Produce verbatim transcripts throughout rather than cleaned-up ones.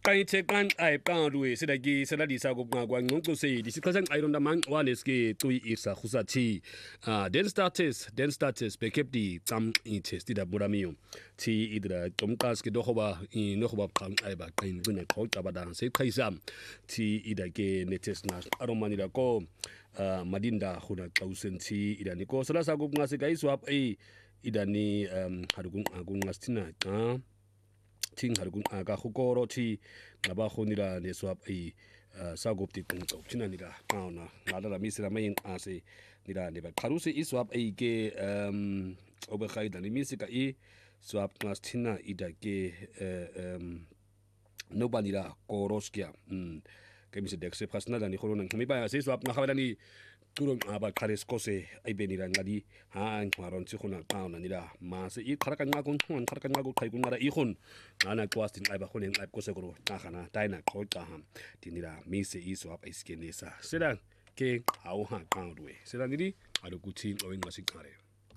Qayithe qanqa iqandu sedaki sedadisa kokunqa kwangcuncuseli siqhasa ngqayilonda mangcwane ske cuyi isa khusathi ah then status then status bekepti cam test da buramiyo thi idra comqas ke dohoba inohoba qanqa ba qini qina qoqa badang se qhaisa thi idake netes na aromanila ko madinda khuna xawusenthi idani ko sala sa kokunqa se kaiswap e idani um harukun akunqasthina xa ting harukun aga khukoro thi ngaba khonila neswap ai sagopti qingco thina nila qauna ngala misira mayin ase nila ne ba qarusi iswap ai ke um obekhaida ni misika i swap ngas thina ida ke um nobody la koroskia mm ke mise dexe personal ni khorona ngmi ba se swap ngakhabela ni turong aba qares kose ai benira ngadi ha ngwaron tsi khona qauna nila mase i kharaka ngakon khon kharaka ngako khai kunara i khon ngana kwastin ai ba khone ngai kose koro takhana taina khoqa ham tinira mise iso ap iskenesa sela ke hawo ha qaudwe sela nidi alukuthi owengasiqhare.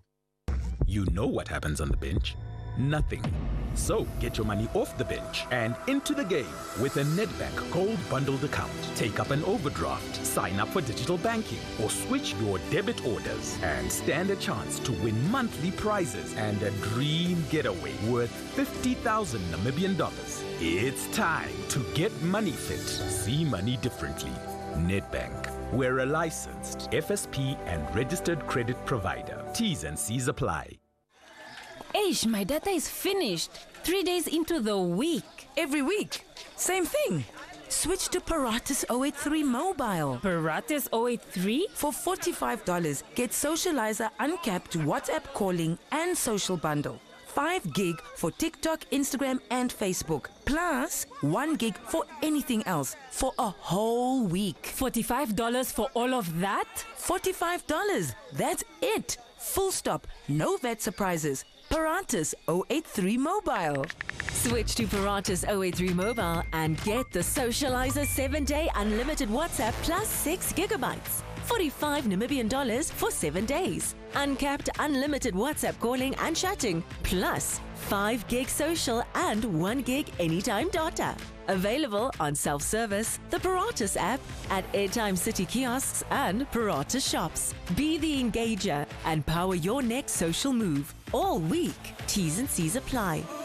You know what happens on the bench? Nothing. So get your money off the bench and into the game with a Nedbank Gold Bundled account. Take up an overdraft, sign up for digital banking, or switch your debit orders and stand a chance to win monthly prizes and a dream getaway worth fifty thousand Namibian dollars. It's time to get money fit. See money differently. Nedbank. We're a licensed F S P and registered credit provider. T's and C's apply. Eish, my data is finished. Three days into the week. Every week. Same thing. Switch to Paratus zero eight three mobile. Paratus zero eight three? For forty-five dollars, get Socializer uncapped WhatsApp calling and social bundle. five gig for TikTok, Instagram, and Facebook. Plus, one gig for anything else for a whole week. forty-five dollars for all of that? forty-five dollars. That's it. Full stop. No V A T surprises. Paratus zero eight three mobile. Switch to Paratus zero eight three mobile and get the Socializer seven day unlimited WhatsApp plus six gigabytes. forty-five Namibian dollars for seven days. Uncapped unlimited WhatsApp calling and chatting, plus five gig social and one gig anytime data. Available on self-service, the Paratus app, at Airtime City kiosks and Paratus shops. Be the engager and power your next social move. All week. T's and C's apply.